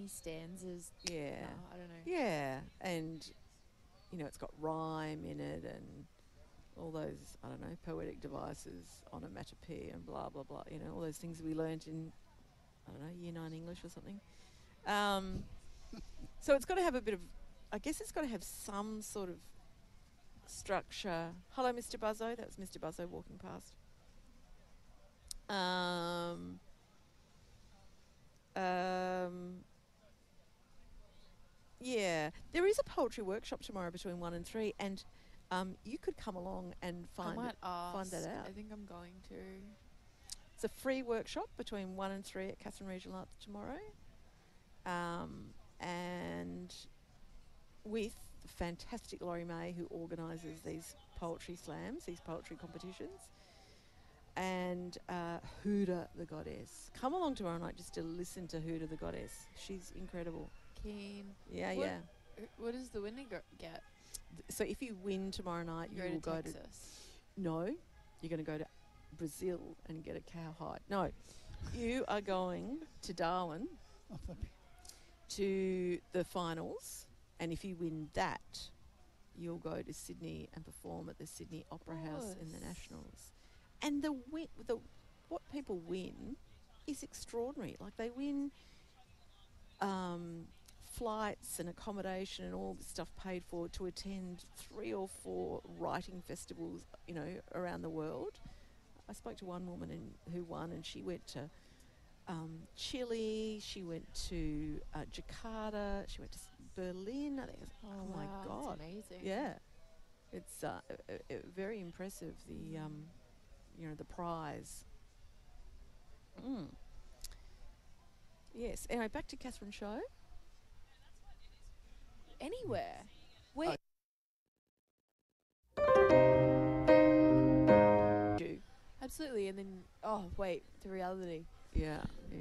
many stanzas. Yeah. No, I don't know. Yeah. And, you know, it's got rhyme in it and all those, I don't know, poetic devices, onomatopoeia and blah, blah, blah. You know, all those things we learnt in, I don't know, Year 9 English or something. So it's got to have a bit of, I guess it's got to have some sort of structure. Hello, Mr. Buzzo. That was Mr. Buzzo walking past. Yeah, there is a poetry workshop tomorrow between 1 and 3, and you could come along and find I might ask. that out. I think I'm going to. It's a free workshop between 1 and 3 at Katherine Regional Arts tomorrow, and with fantastic Laurie May, who organises these poetry slams, these poetry competitions, and Huda the Goddess. Come along tomorrow night just to listen to Huda the Goddess. She's incredible. Keen. Yeah, What- yeah. What does the winner get? So if you win tomorrow night, you will go to Texas. No, you're going to go to Brazil and get a cowhide. No, you are going to Darwin to the finals, and if you win that, you'll go to Sydney and perform at the Sydney Opera House in the Course. Nationals. And what people win is extraordinary. Like they win flights and accommodation and all this stuff paid for to attend 3 or 4 writing festivals, you know, around the world. I spoke to one woman who won, and she went to Chile, she went to Jakarta, she went to Berlin. I think it was, oh my wow, God. that's amazing. Yeah. It's very impressive, the, you know, the prize. Yes. Anyway, back to Catherine Show. Anywhere. Where? Absolutely. And then, oh, wait, the reality. Yeah.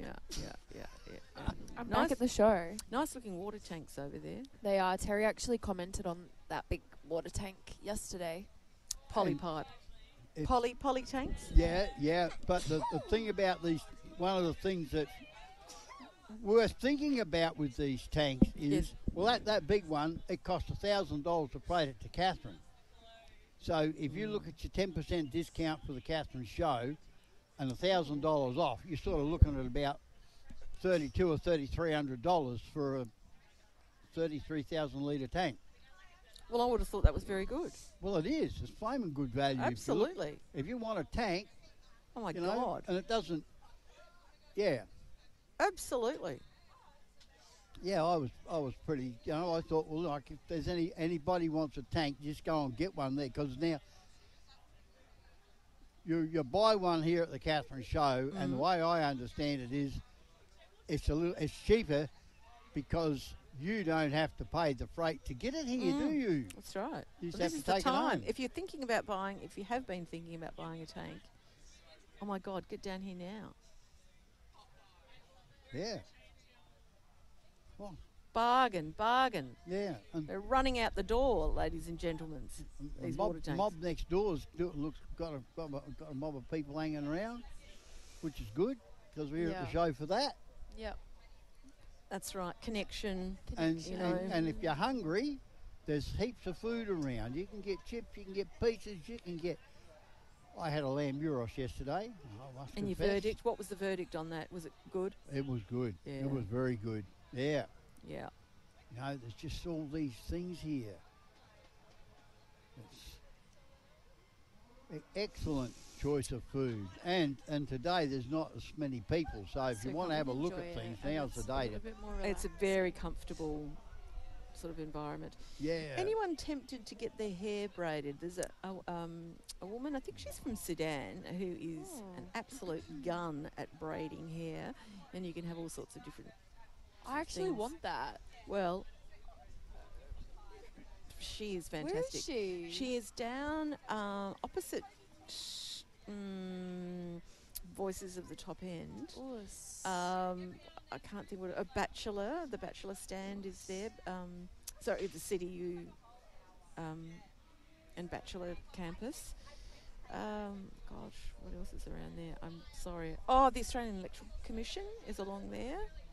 I'm Nice. back at the show. Nice looking water tanks over there. They are. Terry actually commented on that big water tank yesterday. Polypipe. It's- Poly tanks? Yeah. But the thing about these, one of the things that worth thinking about with these tanks is, Yes. well, that big one, it cost $1,000 to freight it to Catherine. So if you look at your 10% discount for the Catherine show and $1,000 off, you're sort of looking at about $3,200 or $3,300 for a 33,000 litre tank. Well, I would have thought that was very good. Well, it is. It's flaming good value. Absolutely. If you want a tank, Oh my you know, God. and it doesn't, yeah. Absolutely. Yeah, I was pretty, you know, I thought, well, like, if there's anybody wants a tank, just go and get one there, because now you buy one here at the Catherine show, and the way I understand it is, it's cheaper because you don't have to pay the freight to get it here, do you? That's right. You just Well, have this to is the take it time. home. If you're thinking about if you have been thinking about buying a tank, oh my God, get down here now. Yeah. Well, Bargain. yeah. And They're running out the door, ladies and gentlemen. the These water tanks. mob next door's got a mob of people hanging around, which is good because we're at the show for that. Yep. That's right. Connection. And, You know. and if you're hungry, there's heaps of food around. You can get chips, you can get pizzas, you can get. I had a lamb gyros yesterday. I must And your confess. verdict? What was the verdict on that? Was it good? It was good. Yeah. It was very good. Yeah. Yeah. You know, there's just all these things here. It's excellent choice of food. And today there's not as many people, so if So you want to have a come look enjoy at it, things, and now's the it's day a to. bit more It's a relaxed. very comfortable sort of environment. Yeah. Anyone tempted to get their hair braided? There's a woman, I think she's from Sudan, who is an absolute gun at braiding hair, and you can have all sorts of different. I actually things. want that. Well, she is fantastic. Where is she? She is down opposite Voices of the Top End. Oh, I can't think what the Bachelor stand is there. Sorry, the CityU and Bachelor campus. Gosh, what else is around there? I'm sorry. Oh, the Australian Electoral Commission is along there.